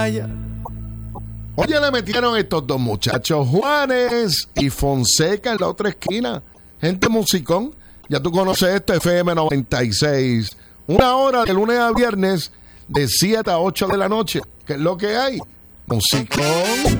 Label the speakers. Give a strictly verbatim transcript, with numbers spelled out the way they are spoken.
Speaker 1: Oye, le metieron estos dos muchachos, Juanes y Fonseca, en la otra esquina. Gente musicón. Ya tú conoces este F M noventa y seis. Una hora de lunes a viernes de siete a ocho de la noche. ¿Qué es lo que hay? Musicón.